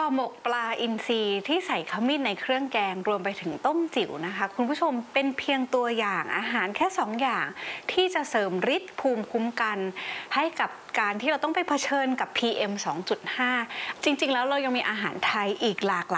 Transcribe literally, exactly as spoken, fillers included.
อหมกปลาอินทรีที่ใส่ขมิ้นในเครื่องแกงรวมไปถึงต้มจิ๋วนะคะคุณผู้ชมเป็นเพียงตัวอย่างอาหารแค่สองอย่างที่จะเสริมฤทธิ์ภูมิคุ้มกันให้กับการที่เราต้องไปเผชิญกับ พี เอ็ม สองจุดห้า จริงๆแล้วเรายังมีอาหารไทยอีกหลากหลาย